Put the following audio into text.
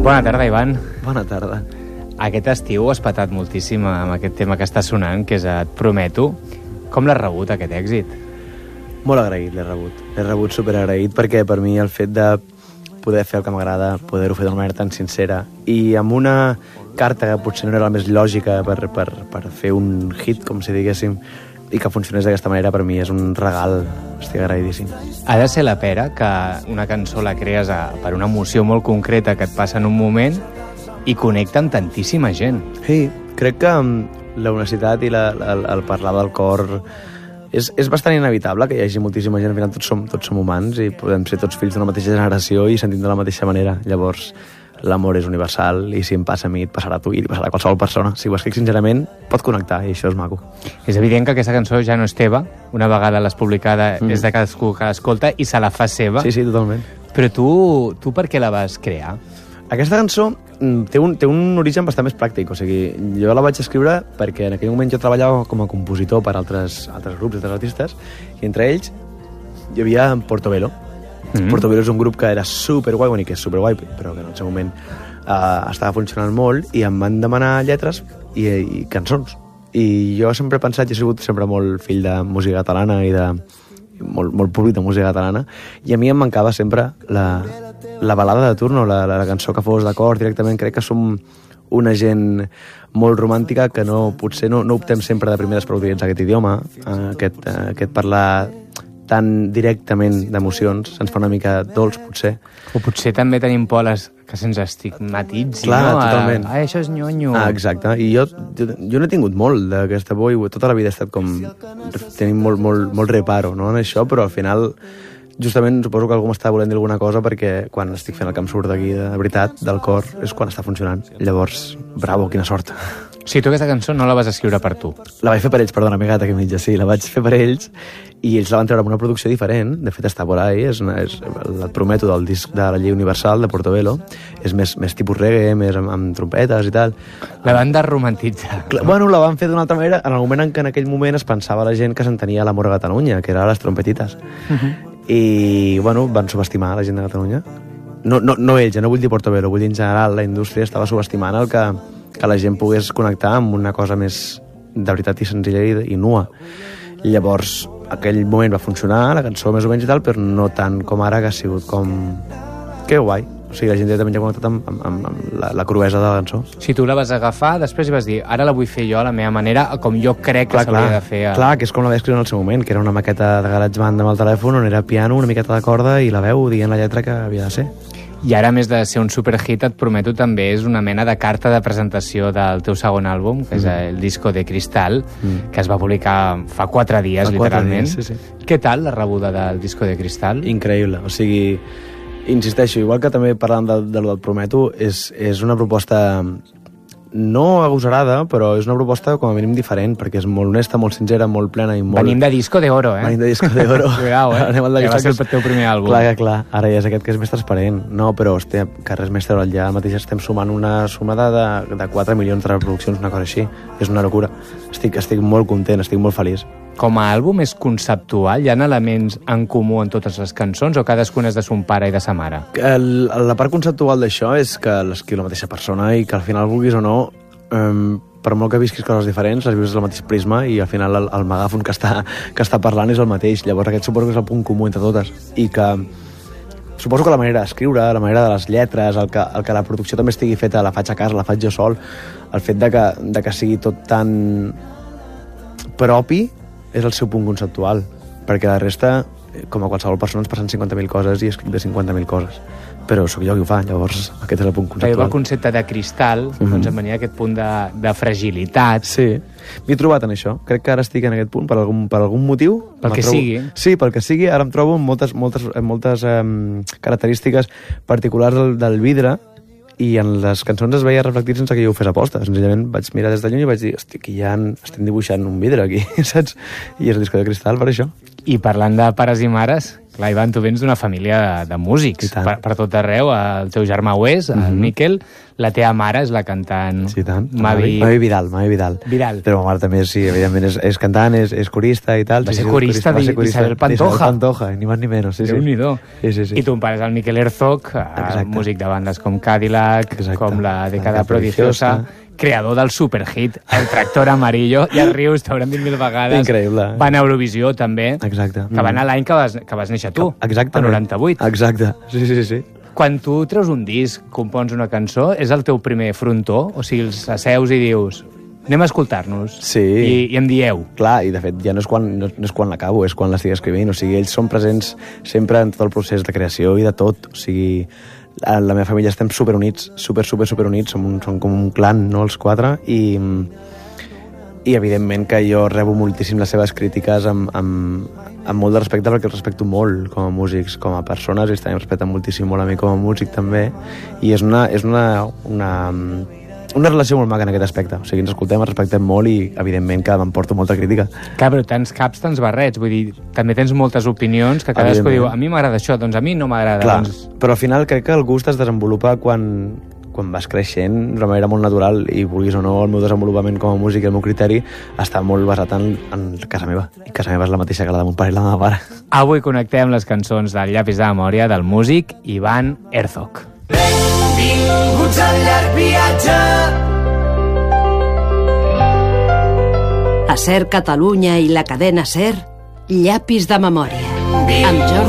Bona tarda, Ivan. Bona tarda. Aquest estiu has patat moltíssim amb aquest tema que està sonant, que és Et prometo. Com l'has rebut, aquest èxit? Molt agraït, l'he rebut. L'he rebut superagraït perquè per mi el fet de poder fer el que m'agrada, poder-ho fer d'una manera tan sincera i amb una carta que potser no era la més lògica per fer un hit, com si diguéssim, i que funcionés d'aquesta manera, per mi és un regal. Estic agraïdíssim. Ha de ser la pera que una cançó la crees per una emoció molt concreta que et passa en un moment i connecta amb tantíssima gent. Sí, crec que la honestitat i el parlar del cor és bastant inevitable que hi hagi moltíssima gent. Al final tots som humans i podem ser tots fills d'una mateixa generació i sentim de la mateixa manera. Llavors, l'amor és universal i si em passa a mi et passarà a tu i li passarà a qualsevol persona. Si ho escric sincerament, pot connectar i això és maco. És evident que aquesta cançó ja no és teva. Una vegada l'has publicada és de cadascú que l'escolta i se la fa seva. Sí, totalment. Però tu per què la vas crear? Aquesta cançó té un origen bastant més pràctic. O sigui, jo la vaig escriure perquè en aquell moment jo treballava com a compositor per altres grups, altres artistes, i entre ells hi havia Portobello. Portobello és un grup que era superguai, bueno, i que és superguai, però que en el seu moment estava funcionant molt, i em van demanar lletres i cançons. I jo sempre he pensat, he sigut sempre molt fill de música catalana i de molt públic de música catalana, i a mi em mancava sempre la balada de turno, la cançó que fos d'acord directament. Crec que som una gent molt romàntica que potser no optem sempre de primeres per utilitzar aquest idioma, aquest parlar tan directament d'emocions, se'ns fa una mica dolç, potser. O potser també tenim por que se'ns estigmatitzi, clar, no? Totalment. Això és nyonyo. Exacte. I jo no he tingut molt d'aquesta por i tota la vida he estat com tenint molt reparo, no, en això, però al final justament suposo que algú m'està volent dir alguna cosa, perquè quan estic fent el que em surt d'aquí de veritat, del cor, és quan està funcionant. Llavors, bravo, quina sort. O sigui, tu aquesta cançó no la vas escriure per tu. La vaig fer per ells, perdona, m'he quedat aquí mitja, sí, la vaig fer per ells i ells la van treure amb una producció diferent. De fet, està por ahí, Et prometo, del disc de la Llei Universal de Portobello. És més tipus reggae, més amb trompetes i tal. La van desromantitzar. Bueno, la van fer d'una altra manera en el moment en què en aquell moment es pensava la gent que s'entenia l'amor a Catalunya, que era les trompetites. I, bueno, van subestimar la gent de Catalunya. No ells, no vull dir Portobello, vull dir en general, la indústria estava subestimant el que la gent pogués connectar amb una cosa més de veritat i senzilla i nua. Llavors, aquell moment va funcionar, la cançó més o menys i tal, però no tant com ara, que ha sigut com... Que guai. O sigui, la gent també ja ha connectat amb la cruesa de la cançó. Si tu la vas agafar, després hi vas dir, ara la vull fer jo a la meva manera, com jo crec que s'hauria de fer. Clar, que és com la vaig escriure en el seu moment, que era una maqueta de GarageBand amb el telèfon, on era piano, una miqueta de corda i la veu dient la lletra que havia de ser. I ara, a més de ser un superhit, Et prometo, també és una mena de carta de presentació del teu segon àlbum, que és el Disco de Cristal, que es va publicar fa 4 dies, literalment. 4 dies, sí. Què tal la rebuda del Disco de Cristal? Increïble, o sigui, insisteixo, igual que també parlant del Prometo, és una proposta no agosarada, però és una proposta com a mínim diferent, perquè és molt honesta, molt sincera, molt plena i molt... Venim de Disco de Oro, Venim de Disco de Oro. Cuidao, que va ser el teu primer àlbum. Clar. Ara ja és aquest que és més transparent. No, però, hòstia, que res més treure ja. Al mateix estem sumant una sumada de 4 milions de reproduccions, una cosa així. És una locura. Estic molt content, estic molt feliç. Com a àlbum és conceptual? Hi ha elements en comú en totes les cançons o cadascuna és de son pare i de sa mare? La part conceptual d'això és que l'escriu la mateixa persona i que al final, vulguis o no, per molt que visquis coses diferents, les vius del mateix prisma i al final el megàfon que està parlant és el mateix. Llavors aquest suposo que és el punt comú entre totes i que suposo que la manera d'escriure, la manera de les lletres, el que la producció també estigui feta, la faig a casa, la faig jo sol, el fet de que sigui tot tan propi és el seu punt conceptual, perquè la resta, com a qualsevol persona, ens passen 50.000 coses i escric de 50.000 coses. Però sóc jo qui ho fa, llavors aquest és el punt conceptual. El concepte de cristal, doncs em venia aquest punt de fragilitat. Sí, m'he trobat en això. Crec que ara estic en aquest punt per algun motiu. Pel que sigui. Sí, pel que sigui. Ara em trobo amb moltes característiques particulars del vidre i en les cançons es veia reflectit sense que jo ho fes aposta. Senzillament vaig mirar des de lluny i vaig dir, hosti, que ja estem dibuixant un vidre aquí, saps? I és el Disco de Cristal per això. I parlant de pares i mares, clar, Ivan, tu vens d'una família de músics per tot arreu. El teu germà ho és, el Miquel. La teva mare és la cantant Mavi Vidal. Però ma mare també, sí, evidentment, és cantant, és corista i tal. Va ser corista d'Isabel Pantoja. Ni més ni menys. Déu-n'hi-do. I ton pare és el Miquel Herzog, músic de bandes com Cadillac, com la Década Prodigiosa, creador del superhit El Tractor Amarillo. Ja rius, t'hauran dit 1000 vegades. Increïble. Va anar a Eurovisió, també. Exacte. Que va anar l'any que vas néixer tu. Exacte. El 98. Exacte. Sí. Quan tu treus un disc, compons una cançó, és el teu primer frontó? O sigui, els asseus i dius, anem a escoltar-nos. Sí. I em dieu. Clar, i de fet ja no és quan l'acabo, és quan l'estic escrivint. O sigui, ells són presents sempre en tot el procés de creació i de tot. O sigui, a la meva família estem superunits, super units, som com un clan, no, els 4, i evidentment que jo rebo moltíssim les seves crítiques amb molt de respecte, perquè els respecto molt com a músics, com a persones, i ells també respecten moltíssim molt a mi com a músic també, i és una relació molt maca en aquest aspecte. O sigui, ens escoltem, ens respectem molt i, evidentment, que m'emporto molta crítica. Clar, però tants caps, tants barrets. Vull dir, també tens moltes opinions que cadascú diu, a mi m'agrada això, doncs a mi no m'agrada. Clar, però al final crec que el gust es desenvolupa quan vas creixent d'una manera molt natural, i vulguis o no, el meu desenvolupament com a músic i el meu criteri està molt basat en casa meva. I casa meva és la mateixa que la de mon pare i la de ma mare. Avui connectem les cançons del Llapis de memòria del músic Ivan Herzog. Benvinguts al llarg viatge. A SER Catalunya i la cadena SER, Llapis de memòria. Amb Jordi